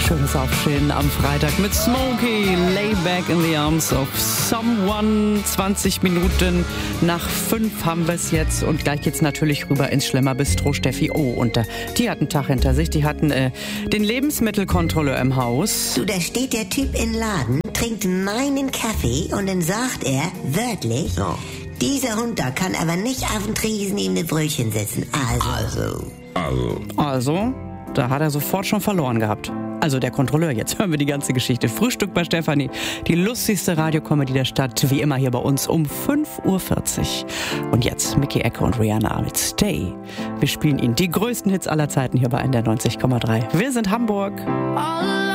schönes Aufstehen am Freitag mit Smokey, Lay Back in the Arms of Someone. 20 Minuten nach 5 haben wir es jetzt und gleich geht's natürlich rüber ins Schlemmerbistro Steffi O. Und die hat einen Tag hinter sich, die hatten den Lebensmittelkontrolleur im Haus. Du, da steht der Typ im Laden, trinkt meinen Kaffee und dann sagt er wörtlich, dieser Hund da kann aber nicht auf den Tresen neben dem Brötchen sitzen. Also, da hat er sofort schon verloren gehabt. Also der Kontrolleur, jetzt hören wir die ganze Geschichte. Frühstück bei Stefanie, die lustigste Radiokomödie der Stadt, wie immer hier bei uns um 5.40 Uhr. Und jetzt Mickey Ecke und Rihanna mit Stay. Wir spielen Ihnen die größten Hits aller Zeiten hier bei NDR 90,3. Wir sind Hamburg.